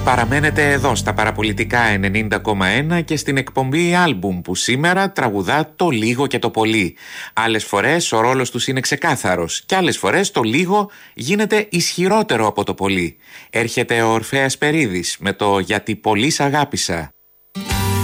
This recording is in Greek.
Παραμένετε εδώ στα Παραπολιτικά 90,1 και στην εκπομπή Άλμπουμ που σήμερα τραγουδά το λίγο και το πολύ. Άλλες φορές ο ρόλος τους είναι ξεκάθαρος και άλλες φορές το λίγο γίνεται ισχυρότερο από το πολύ. Έρχεται ο Ορφέας Περίδης με το «Γιατί πολύ σ' αγάπησα».